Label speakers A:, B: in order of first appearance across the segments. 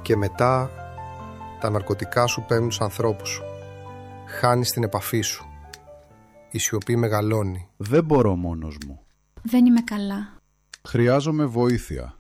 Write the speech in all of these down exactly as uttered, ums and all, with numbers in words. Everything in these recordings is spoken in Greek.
A: Και μετά τα ναρκωτικά σου παίρνουν τους ανθρώπους σου. Χάνεις την επαφή σου. Η σιωπή μεγαλώνει.
B: Δεν μπορώ μόνος μου.
C: Δεν είμαι καλά.
B: Χρειάζομαι βοήθεια.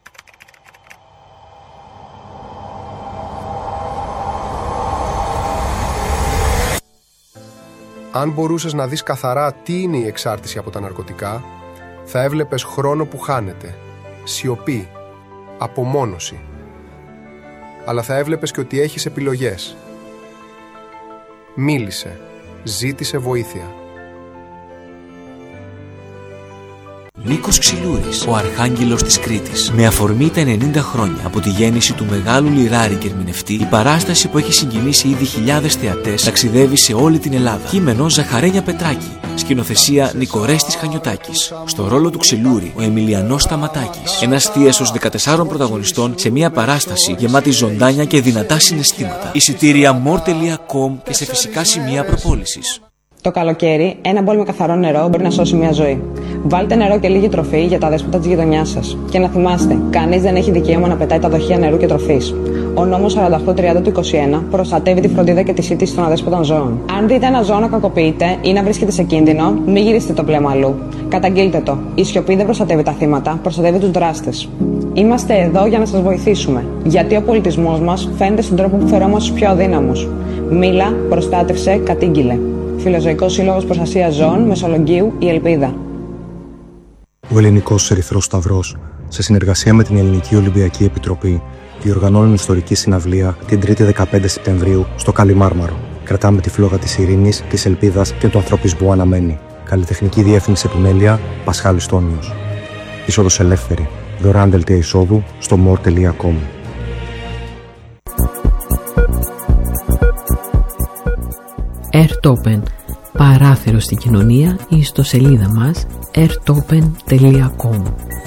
A: Αν μπορούσες να δεις καθαρά τι είναι η εξάρτηση από τα ναρκωτικά, θα έβλεπες χρόνο που χάνεται, σιωπή, απομόνωση. Αλλά θα έβλεπες και ότι έχεις επιλογές. Μίλησε, ζήτησε βοήθεια.
D: Νίκος Ξυλούρης, ο Αρχάγγελος της Κρήτης. Με αφορμή τα ενενήντα χρόνια από τη γέννηση του μεγάλου λιράρη και ερμηνευτή, η παράσταση που έχει συγκινήσει ήδη χιλιάδες θεατές ταξιδεύει σε όλη την Ελλάδα. Κείμενο Ζαχαρένια Πετράκη. Σκηνοθεσία Νικορέστης Χανιωτάκης. Στο ρόλο του Ξυλούρη, ο Εμιλιανός Σταματάκης. Ένας θίασος δεκατεσσάρων πρωταγωνιστών σε μια παράσταση γεμάτη ζωντάνια και δυνατά συναισθήματα. Εισιτήρια μορ τελεία κομ και σε φυσικά σημεία προπόλησης.
E: Το καλοκαίρι, ένα μπολ με καθαρό νερό μπορεί να σώσει μια ζωή. Βάλτε νερό και λίγη τροφή για τα δέσποτα της γειτονιάς σας. Και να θυμάστε, κανείς δεν έχει δικαίωμα να πετάει τα δοχεία νερού και τροφής. Ο νόμος σαράντα οκτώ τριάντα του είκοσι ένα προστατεύει τη φροντίδα και τη σύντηση των αδέσποτων ζώων. Αν δείτε ένα ζώο να κακοποιείται ή να βρίσκεται σε κίνδυνο, μην γυρίσετε το πλέμα αλλού. Καταγγείλτε το. Η σιωπή δεν προστατεύει τα θύματα, προστατεύει τους δράστες. Είμαστε εδώ για να σας βοηθήσουμε. Γιατί ο πολιτισμός μας φαίνεται στον τρόπο που φερόμαστε στους πιο αδύναμους. Μίλα, προστάτευσε, κατήγγειλε. Φιλοζωικός Σύλλογος Προστασίας Ζώων Μεσολογγίου, η Ελπίδα.
F: Ο Ελληνικός Ερυθρός Σταυρός, σε συνεργασία με την Ελληνική Ολυμπιακή Επιτροπή, διοργανώνουν ιστορική συναυλία την Τρίτη δεκαπέντε Σεπτεμβρίου στο Καλιμάρμαρο. Κρατάμε τη φλόγα της ειρήνης, της ελπίδας και του ανθρωπισμού αναμένη. Καλλιτεχνική διεύθυνση επιμέλεια Πασχάλης Τόνιος. Είσοδος ελεύθερη. Δωρεάν δελτία εισόδου στο μορ τελεία κομ.
G: Airtopen, παράθυρο στην κοινωνία, ή στο σελίδα μας airtopen τελεία com.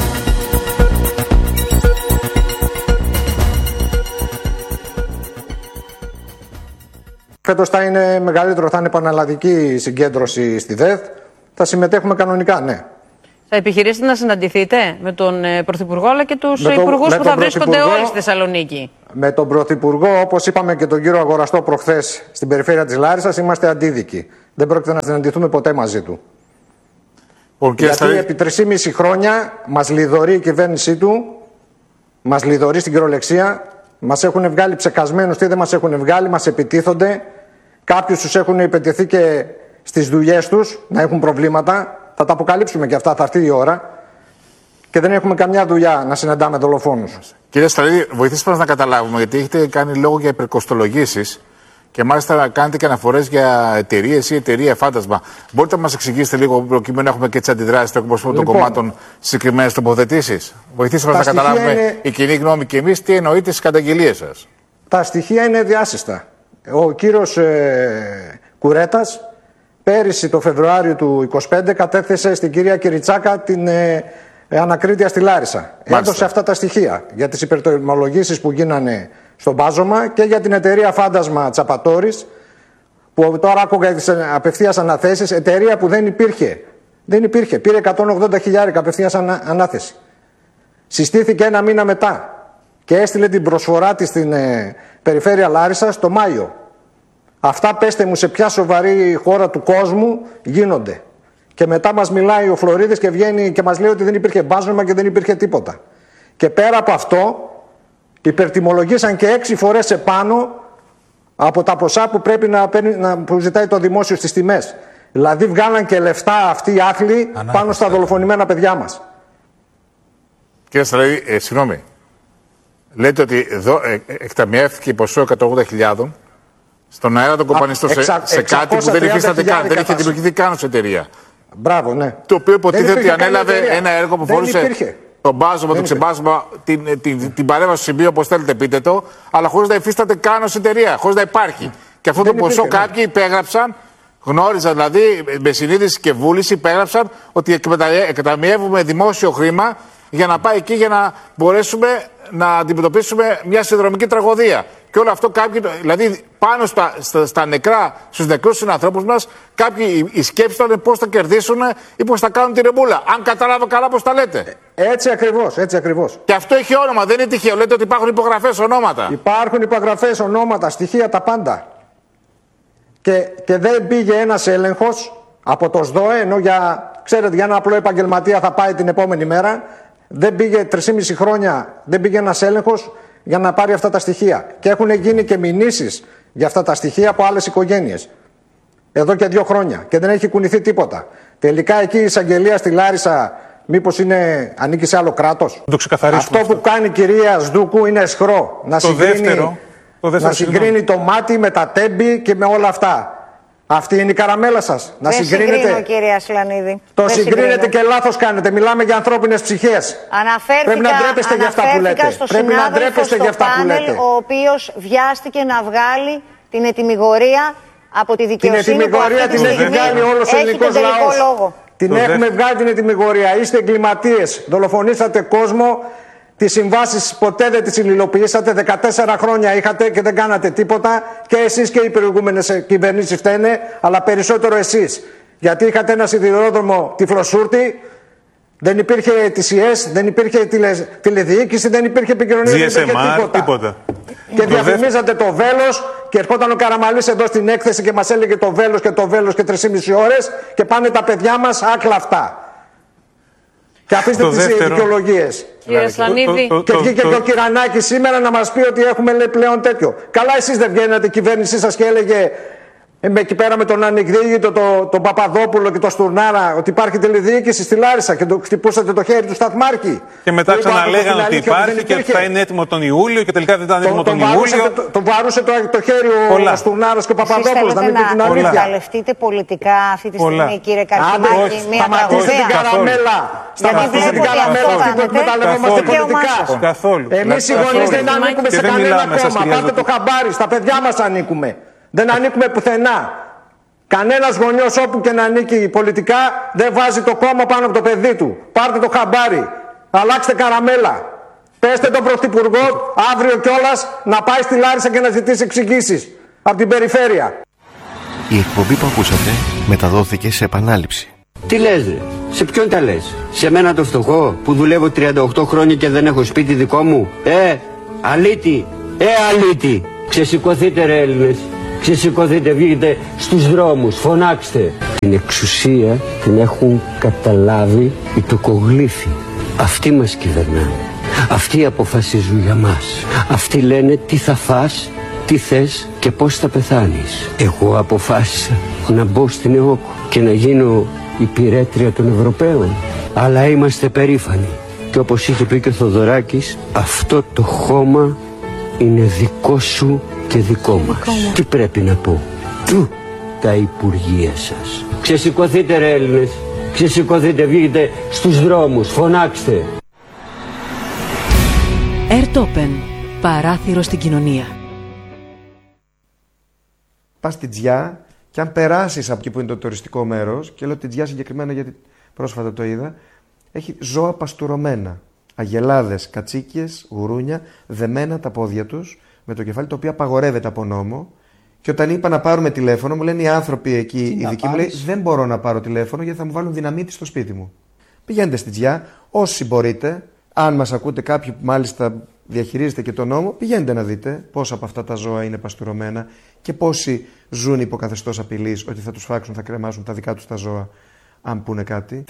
H: Φέτος θα είναι μεγαλύτερο, θα είναι πανελλαδική συγκέντρωση στη ΔΕΘ. Θα συμμετέχουμε κανονικά, ναι.
I: Θα επιχειρήσετε να συναντηθείτε με τον Πρωθυπουργό αλλά και τους υπουργούς που θα βρίσκονται όλοι στη Θεσσαλονίκη?
H: Με τον Πρωθυπουργό, όπως είπαμε και τον κύριο Αγοραστό προχθές στην περιφέρεια της Λάρισσας, είμαστε αντίδικοι. Δεν πρόκειται να συναντηθούμε ποτέ μαζί του. Okay, Γιατί θα... επί τρεισήμισι χρόνια μας λιδωρεί η κυβέρνησή του, μας λιδωρεί στην κυριολεξία, μας έχουν βγάλει ψεκασμένους, τι δεν μας έχουν βγάλει, μας επιτίθονται. Κάποιους τους έχουν επιτεθεί και στις δουλειές τους να έχουν προβλήματα. Θα τα αποκαλύψουμε και αυτά, θα έρθει η ώρα. Και δεν έχουμε καμιά δουλειά να συναντάμε δολοφόνους.
J: Κύριε Σταλίδη, βοηθήστε μας να καταλάβουμε, γιατί έχετε κάνει λόγο για υπερκοστολογήσεις και μάλιστα κάνετε και αναφορές για εταιρείες ή εταιρεία φάντασμα. Μπορείτε να μας εξηγήσετε λίγο, προκειμένου να έχουμε και τις αντιδράσεις των εκπροσώπων λοιπόν, των κομμάτων στις συγκεκριμένες τοποθετήσεις? Βοηθήστε μας να καταλάβουμε είναι... η κοινή γνώμη και εμείς τι εννοείτε στις καταγγελίες σας.
H: Τα στοιχεία είναι διάσυστα. Ο κύριος ε, Κουρέτας πέρυσι το Φεβρουάριο του είκοσι πέντε κατέθεσε στην κυρία Κυριτσάκα την ε, ανακρίτεια στη Λάρισα. Μάλιστα. Έδωσε αυτά τα στοιχεία για τις υπερτιμολογήσεις που γίνανε στον Πάζωμα και για την εταιρεία Φάντασμα Τσαπατόρης, που τώρα άκουγα τις απευθείας αναθέσεις, εταιρεία που δεν υπήρχε. Δεν υπήρχε. Πήρε εκατόν ογδόντα χιλιάδες απευθείας ανα, ανάθεση. Συστήθηκε ένα μήνα μετά και έστειλε την προσφορά της στην ε, περιφέρεια Λάρισσας το Μάιο. Αυτά πέστε μου σε ποια σοβαρή χώρα του κόσμου γίνονται. Και μετά μας μιλάει ο Φλωρίδης και βγαίνει και μας λέει ότι δεν υπήρχε μπάζωμα και δεν υπήρχε τίποτα. Και πέρα από αυτό υπερτιμολογήσαν και έξι φορές επάνω από τα ποσά που πρέπει να, παίρνει, να που ζητάει το δημόσιο στις τιμές. Δηλαδή βγάλαν και λεφτά αυτοί οι άθλοι πάνω στα δολοφονημένα παιδιά μας.
J: Κύριε Σταλίδη, ε, συγγνώμη. Λέτε ότι εδώ ε, εκταμιεύτηκε ποσό εκατόν ογδόντα χιλιάδες στον αέρα των κοπανιστών σε, σε κάτι που δεν υφίσταται καν, δεν είχε δημιουργηθεί καν ως εταιρεία.
H: Μπράβο, ναι.
J: Το οποίο υποτίθεται ότι ανέλαβε ένα έργο που φορούσε τον μπάζωμα, το ξεμπάζωμα, την, την, την, την παρέμβαση στο σημείο, όπως θέλετε πείτε το, αλλά χωρίς να υφίσταται καν ως εταιρεία, χωρίς να υπάρχει. Και αυτό δεν το ποσό υπήρχε, κάποιοι ναι. υπέγραψαν, γνώριζαν δηλαδή με συνείδηση και βούληση, υπέγραψαν ότι εκταμιεύουμε δημόσιο χρήμα για να πάει εκεί για να μπορέσουμε να αντιμετωπίσουμε μια συνδρομική τραγωδία. Και όλο αυτό κάποιοι, δηλαδή πάνω στα, στα, στα νεκρά, στους νεκρούς συνανθρώπους μας, κάποιοι η σκέψη ήταν πώς θα κερδίσουν ή πώς θα κάνουν τη ρεμπούλα. Αν κατάλαβα καλά πώς τα λέτε.
H: Έτσι ακριβώς, έτσι ακριβώς.
J: Και αυτό έχει όνομα, δεν είναι τυχαίο. Λέτε ότι υπάρχουν υπογραφές, ονόματα.
H: Υπάρχουν υπογραφές, ονόματα, στοιχεία, τα πάντα. Και, και δεν πήγε ένας έλεγχος από το ΣΔΟΕ, ενώ για, ξέρετε, για ένα απλό επαγγελματία θα πάει την επόμενη μέρα. Δεν πήγε τρεισήμισι χρόνια, δεν πήγε ένας έλεγχος για να πάρει αυτά τα στοιχεία. Και έχουν γίνει και μηνύσεις για αυτά τα στοιχεία από άλλες οικογένειες. Εδώ και δύο χρόνια. Και δεν έχει κουνηθεί τίποτα. Τελικά εκεί η εισαγγελία στη Λάρισα, μήπως είναι, ανήκει σε άλλο κράτος.
C: Το
H: αυτό που κάνει η κυρία Σδούκου είναι αισχρό. Να
C: το
H: συγκρίνει,
C: δεύτερο, το δεύτερο,
H: να συγκρίνει το μάτι με τα τέμπη και με όλα αυτά. Αυτή είναι η καραμέλα σας.
K: Να δεν συγκρίνετε. Συγκρίνω, κυρία Σλανίδη.
H: Το δεν συγκρίνετε συγκρίνω. Και λάθος κάνετε. Μιλάμε για ανθρώπινες ψυχές.
K: Αναφέρθηκα,
H: Πρέπει να ντρέπεστε για αυτά που λέτε.
K: Πρέπει να ντρέπεστε για αυτά που λέτε. Ο οποίος βιάστηκε να βγάλει την ετυμηγορία από τη δικαιοσύνη.
H: Την ετυμηγορία την έχει βγάλει όλος ο ελληνικός λαός. Την έχουμε βγάλει την ετυμηγορία. Είστε εγκληματίες. Δολοφονήσατε κόσμο. Τις συμβάσεις ποτέ δεν τις υλοποιήσατε, δεκατέσσερα χρόνια είχατε και δεν κάνατε τίποτα, και εσείς και οι προηγούμενες κυβερνήσεις φταίνε, αλλά περισσότερο εσείς. Γιατί είχατε ένα σιδηρόδρομο τυφλοσούρτη, δεν υπήρχε τι ι ες, δεν υπήρχε τηλε, τηλεδιοίκηση, δεν υπήρχε επικοινωνία, δεν υπήρχε τίποτα. τίποτα. Και διαφημίζατε το βέλος και ερχόταν ο Καραμαλής εδώ στην έκθεση και μας έλεγε το βέλος και το βέλος και τρεις και μισή ώρες και πάνε τα παιδιά μας άκλα αυτά. Και αφήστε τις δικαιολογίες.
I: Κύριε Σλανίδη.
H: Και βγήκε και ο Κυρανάκης σήμερα να μας πει ότι έχουμε λέει, πλέον τέτοιο. Καλά, εσείς δεν βγαίνατε, η κυβέρνησή σας, και έλεγε με, εκεί πέρα με τον ανεκδίκητο, τον το Παπαδόπουλο και τον Στουρνάρα, ότι υπάρχει τηλεδιοίκηση στη Λάρισα και το χτυπούσατε το χέρι του Σταθμάρχη.
C: Και μετά ξαναλέγανε ότι υπάρχει και ότι θα είναι έτοιμο τον Ιούλιο και τελικά δεν ήταν έτοιμο τον, τον Ιούλιο.
H: Τον το βαρούσε το, το χέρι ο Στουρνάρας και ο Παπαδόπουλος.
K: Να μην πει την αλήθεια. Να εκμεταλλευτείτε πολιτικά αυτή τη στιγμή, κύριε Καρχημάκη, μια τραγωδία.
H: Σταματήστε την καραμέλα αυτή που εκμεταλλευόμαστε πολιτικά.
C: Καθόλου.
H: Εμείς οι γονείς δεν ανήκουμε σε κανένα κόμμα. Πάτε το χαμπάρι, στα παιδιά μας ανήκουμε. Δεν ανήκουμε πουθενά. Κανένας γονιός, όπου και να ανήκει πολιτικά, δεν βάζει το κόμμα πάνω από το παιδί του. Πάρτε το χαμπάρι. Αλλάξτε καραμέλα. Πέστε τον Πρωθυπουργό αύριο κιόλας να πάει στη Λάρισα και να ζητήσει εξηγήσεις από την περιφέρεια.
L: Η εκπομπή που ακούσατε μεταδόθηκε σε επανάληψη.
M: Τι λες ρε, σε ποιον τα λες? Σε μένα το φτωχό που δουλεύω τριάντα οκτώ χρόνια και δεν έχω σπίτι δικό μου? Ε, αλήτη, ε αλήτη. Ξεσηκωθείτε ρε Έλληνες. Ξεσηκωθείτε, βγείτε στους δρόμους, φωνάξτε. Την εξουσία την έχουν καταλάβει οι τοκογλύφοι. Αυτοί μας κυβερνάνε. Αυτοί αποφασίζουν για μας. Αυτοί λένε τι θα φας, τι θες και πώς θα πεθάνεις. Εγώ αποφάσισα να μπω στην ΕΟΚ και να γίνω υπηρέτρια των Ευρωπαίων. Αλλά είμαστε περήφανοι. Και όπως είχε πει και ο Θοδωράκης, αυτό το χώμα είναι δικό σου και δικό μας. Δικό τι πρέπει να πω? Του τα υπουργεία σας. Ξεσηκωθείτε ρε Έλληνες. Ξεσηκωθείτε, βγείτε στους δρόμους, φωνάξτε.
N: Ερτόπεν, παράθυρο στην κοινωνία.
O: Πας στην Τζιά και αν περάσεις από εκεί που είναι το τουριστικό μέρος, και λέω την Τζιά συγκεκριμένα γιατί πρόσφατα το είδα, έχει ζώα παστουρωμένα. Αγελάδες, κατσίκιες, γουρούνια, δεμένα τα πόδια τους με το κεφάλι, το οποίο απαγορεύεται από νόμο. Και όταν είπα να πάρουμε τηλέφωνο, μου λένε οι άνθρωποι εκεί, οι δικοί μου, λέει, δεν μπορώ να πάρω τηλέφωνο γιατί θα μου βάλουν δυναμίτη στο σπίτι μου. Πηγαίνετε στη Τζιά, όσοι μπορείτε. Αν μας ακούτε κάποιοι που μάλιστα διαχειρίζετε και τον νόμο, πηγαίνετε να δείτε πόσα από αυτά τα ζώα είναι παστουρωμένα και πόσοι ζουν υπό καθεστώς απειλής ότι θα τους φάξουν, θα κρεμάσουν τα δικά τους τα ζώα, αν πούνε κάτι.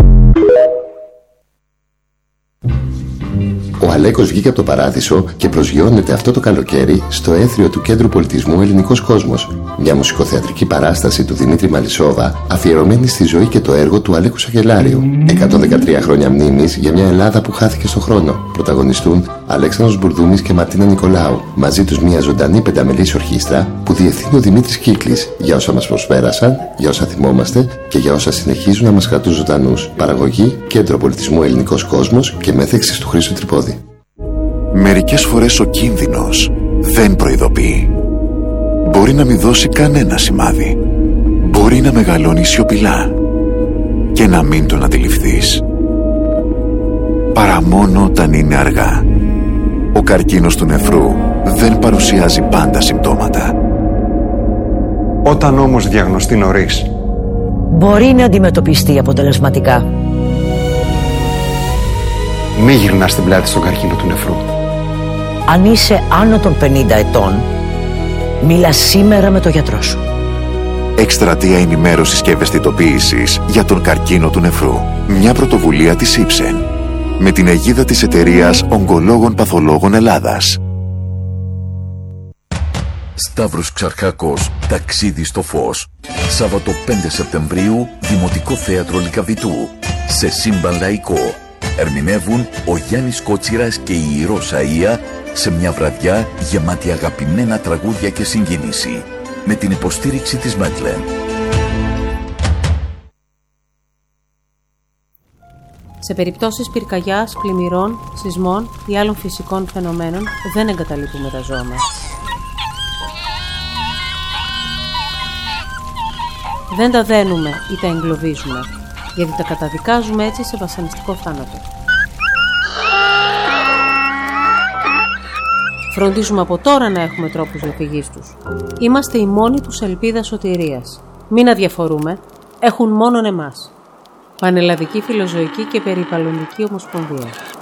L: Ο Αλέκος βγήκε από το παράδεισο και προσγειώνεται αυτό το καλοκαίρι στο έθριο του Κέντρου Πολιτισμού Ελληνικός Κόσμος. Μια μουσικοθεατρική παράσταση του Δημήτρη Μαλισσόβα, αφιερωμένη στη ζωή και το έργο του Αλέκου Σακελάριου. εκατόν δεκατρία χρόνια μνήμης για μια Ελλάδα που χάθηκε στο χρόνο. Πρωταγωνιστούν Αλέξανδρος Μπουρδούμης και Μαρτίνα Νικολάου. Μαζί τους μια ζωντανή πενταμελής ορχήστρα που διευθύνει ο Δημήτρης Κύκλης, για όσα μας προσπέρασαν, για όσα θυμόμαστε και για όσα συνεχίζουν να μας κρατούν ζωντανούς. Παραγωγή Κέντρο Πολιτισμού Ελληνικός Κόσμος και μέθεξης του Χρήστου Τρυπόδη.
P: Μερικές φορές ο κίνδυνος δεν προειδοποιεί. Μπορεί να μην δώσει κανένα σημάδι. Μπορεί να μεγαλώνει σιωπηλά και να μην τον αντιληφθείς. παρά μόνο όταν είναι αργά. Ο καρκίνος του νεφρού δεν παρουσιάζει πάντα συμπτώματα.
Q: Όταν όμως διαγνωστεί νωρίς,
R: μπορεί να αντιμετωπιστεί αποτελεσματικά.
Q: μη γυρνάς την πλάτη στον καρκίνο του νεφρού.
R: Αν είσαι άνω των πενήντα ετών, μίλα σήμερα με τον γιατρό σου.
P: Εκστρατεία ενημέρωσης και ευαισθητοποίησης για τον καρκίνο του νεφρού. Μια πρωτοβουλία της Ipsen με την αιγίδα της εταιρείας Ογκολόγων Παθολόγων Ελλάδας.
S: Σταύρος Ξαρχάκος, ταξίδι στο φως. Σάββατο πέντε Σεπτεμβρίου, Δημοτικό Θέατρο Λυκαβητού. Σε σύμπαν λαϊκό. Ερμηνεύουν ο Γιάννης Κότσιρας και η Ηρώ Σαΐα σε μια βραδιά γεμάτη αγαπημένα τραγούδια και συγκίνηση. Με την υποστήριξη της Μέτλεν.
T: Σε περιπτώσεις πυρκαγιάς, πλημμυρών, σεισμών ή άλλων φυσικών φαινομένων δεν εγκαταλείπουμε τα ζώα μας. Δεν τα δένουμε ή τα εγκλωβίζουμε, γιατί τα καταδικάζουμε έτσι σε βασανιστικό θάνατο. Φροντίζουμε από τώρα να έχουμε τρόπους διαφυγής τους. Είμαστε η μόνη τους ελπίδα σωτηρίας. Μην αδιαφορούμε, έχουν μόνον εμάς. Πανελλαδική Φιλοζωική και Περιβαλλοντική Ομοσπονδία.